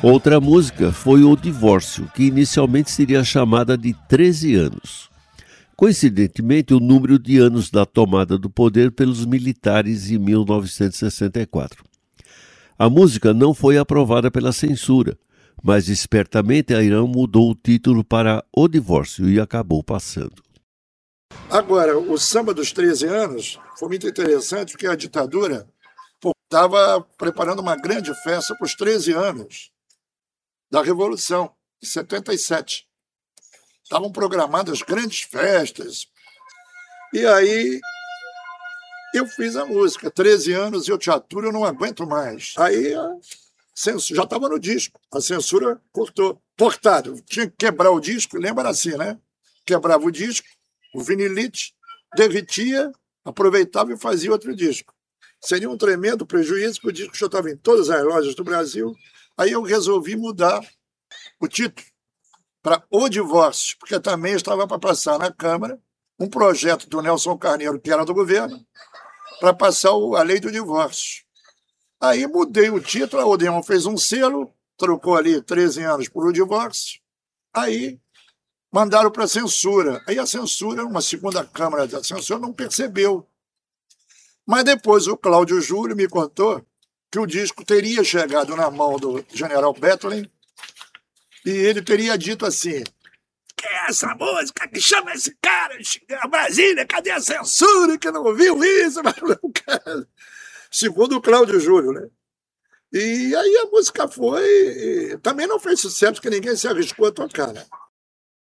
Outra música foi O Divórcio, que inicialmente seria chamada de 13 anos. Coincidentemente, o número de anos da tomada do poder pelos militares em 1964. A música não foi aprovada pela censura, mas espertamente a Irã mudou o título para O Divórcio e acabou passando. Agora, o samba dos 13 anos foi muito interessante porque a ditadura estava preparando uma grande festa para os 13 anos da Revolução, em 77. Estavam programadas grandes festas. E aí eu fiz a música, 13 anos eu te aturo, eu não aguento mais. Aí já estava no disco, a censura cortou. Cortado, tinha que quebrar o disco, lembra assim, né? Quebrava o disco, o vinilite, derretia, aproveitava e fazia outro disco. Seria um tremendo prejuízo, porque o disco já estava em todas as lojas do Brasil. Aí eu resolvi mudar o título para O Divórcio, porque também estava para passar na Câmara um projeto do Nelson Carneiro, que era do governo, para passar a lei do divórcio. Aí mudei o título, a Odeon fez um selo, trocou ali 13 anos por O Divórcio, aí mandaram para a censura. Aí a censura, uma segunda Câmara da censura, não percebeu. Mas depois o Cláudio Júlio me contou que o disco teria chegado na mão do general Bethlen e ele teria dito assim: que é essa música que chama esse cara? Brasília, cadê a censura que não viu isso? Segundo o Cláudio Júlio, né? E aí a música foi... Também não fez sucesso, porque ninguém se arriscou a tocar, né?